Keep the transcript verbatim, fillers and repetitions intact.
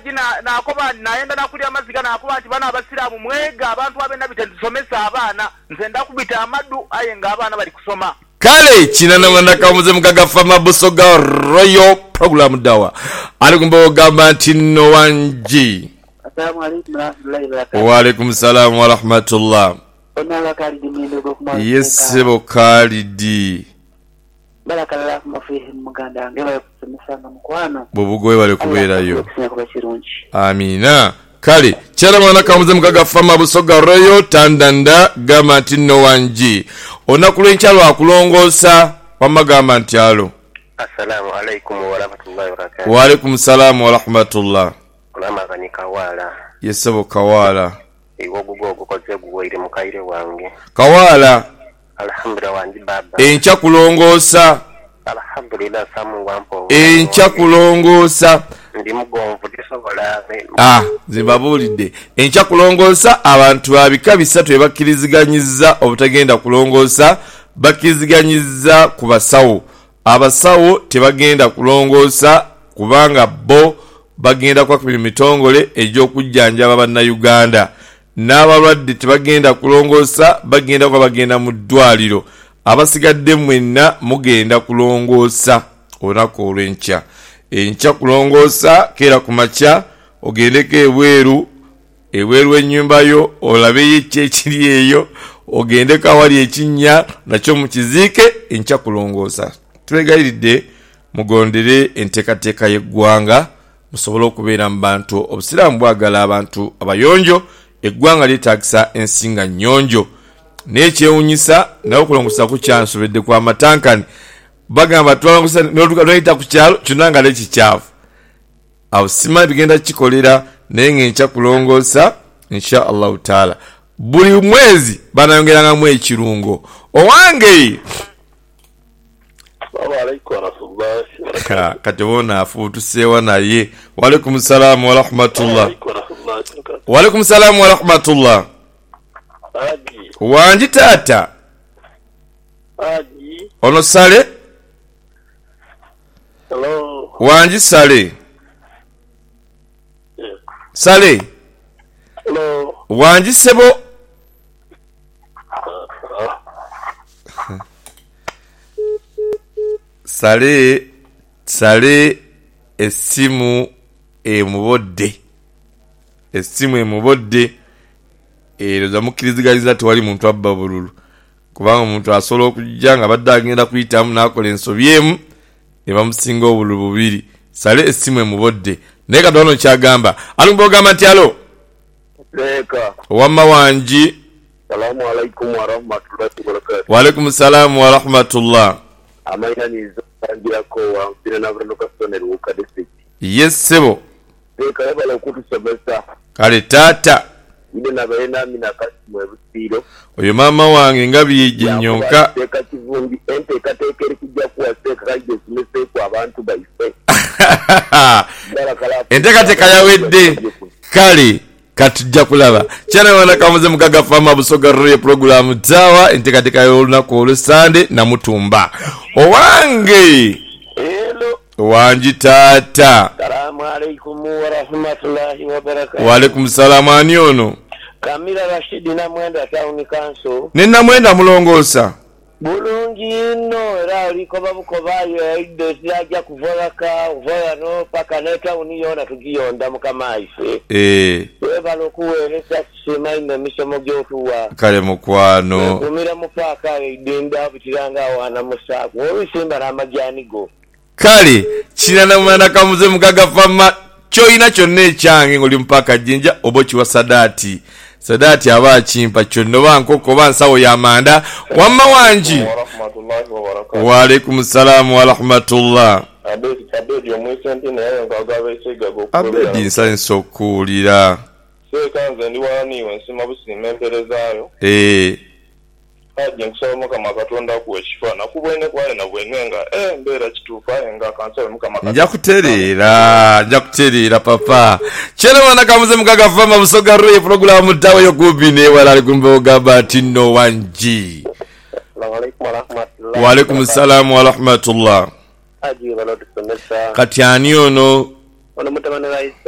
ati na nakoba naenda nakulya amazika nakoba ati bana abasiramu mwega abantu abena bitendisomesa abaana nze ndakubita amadu aye nga abaana bali kusoma. Kale chinana wanakamuze mukagafa mabusoga royal program dawa ali kumbo gamba tino wanji. Assalamu alaikum warahmatullahi wabarakatuh. Wa alaikum salam wa rahmatullah. Onala kalidi mendo gokuma. Yes bo kalidi. Barakallahu mafihi muganda ngeba kusomesa mukwana. Bobugoye bale kuberayo. Amina. Kale chera mwana kamuze mukagafa mabusoga royal tandanda gamba tino wanji. Onakulu enkyalo akulongosa wamagamba ntyalo. Assalamu alaikum wa rahmatullahi wa barakatuh. Wa alaikum salam wa rahmatullah. Kulama kani kawala. Yesebo kawala. Iwo gugo gukoze gugoire mukaire wange. Kawala. Alhamdulillah wanji baba. Encha kulongosa. Alhamdulillah samu wampo. Encha kulongosa. Ndi mugonvu disobola. Ah, zibabulide. Encha kulongosa abantu abika bisatu ebakiriziganyiza obutagenda kulongosa, bakiriziganyiza ku basawo. Abasawo tebagenda kulongosa kubanga bo bagenda kwa kubiri mitongole ej'okujjanjaba banna Uganda. N'abalwadde tebagenda kulongosa, bagenda kwa bagenda mu ddwaliro. Abasigadde mwenna mugenda kulongosa onako olw'enkya. Enkya kulongosa kera ku makya ogendeko ebweru ebweru ennyumba yo olabeyo ekyo ekiri eyo ogendeko awali ekinnya nakyo mu kiziike enkya kulongosa. Twegayiridde mugondere enteekateeka y'eggwanga musobole okubeera mu bantu obusiraamu bwagala abantu abayonjo eggwanga lyetaagisa ensinga nnyonjo n'ekyewunyisa nawe okulongosa ku kyansobedde kwa matankani bagamba twalongosa n'oluyita ku kyalo kyonna nga nekikyafu awo simanyi bigenda kikolera naye ng'enkya kulongosa insha allahu taala buli mwezi banayongerangamu ekirungo owange. Assalamu alaikum wa rahmatullahi. Kati wona afutusewa naye. Wa alaikum salam wa rahmatullah. Wa alaikum salam wa rahmatullah. Aji. Wanji tata. Aji. Ono sale? Hello. Wanji sale. Yeah. Sale. Hello. Wanji sebo. Sale sale essimu emubodde essimu emubodde ero zamukirizigaliza tewali muntu abba bululu kubanga omuntu asobola okujja nga badde agenda kuyitamu n'akola ensobi emu ne bamusinga obululu bubiri. Sale essimu emubodde naye katono kyagamba alumba ogamba nti alo Leka. owamma wanji. Assalamu alaikum wa rahmatullahi wa barakatuh. Wa alaikum salam wa rahmatullah. Amaina nizo tangira ko wa mpira na vrendo kasonero uka district. Yes sebo. Leka yabala okutu semester. Kale tata. Ide na baina mina kasi mwebusiro. Oyo mama wange ngabi jinyonka. Teka kivumbi ente katekeri kujja kuwa teka kaje simese kwa abantu baife. Enteekateeka yawedde kale katujja kulaba kyana wana kamuze mugaga fama busoga roye program tawa enteekateeka y'olunaku olw'Sande namutumba owange. Hello. Wanji tata. Assalamu alaikum wa rahmatullahi wa barakatuh. Wa alaikum salam ani ono. Kamila Rashidi na mwenda town council. Nina mwenda mulongosa. Bulungi no era oliko babukobayo idde sijja kuvolaka uvoya no paka neta uniyona tugiyonda mukamaise. Eh. Webalo kuweresa sima ine misomo gyotuwa. Kale mukwano. Kumira mupaka idinda bitiranga wana musaku. Wowe simba na majani go. Kale kinana mwana kamuze mugaga fama choina kyonna ekyange ngoli mpaka jinja obochi wa sadati. Sadati aba chimpa chono bankoko bansawo ya manda wamma wanji. Wa alaikum salam wa rahmatullah. Abedi abedi omwesente naye ngagabe sega go. Abedi nsanso okulira. Sekanze ndi wani wensima busime mperezayo. Eh. Haje nkusaba mukama Katonda ku ekifa nakubwene kwale na bwenenga eh mbera kituufa enga kansaba mukama Katonda. Nja kutereera, nja kutereera papa. Kyera wana kamuze mugaga fama busoga roye program tawo yo kubine wala alikumbe ogaba tinno wanji. Assalamu alaikum wa rahmatullah. Wa alaikum salam wa rahmatullah. Aji balo tusomesa. Kati ani ono. Ono mutamana rais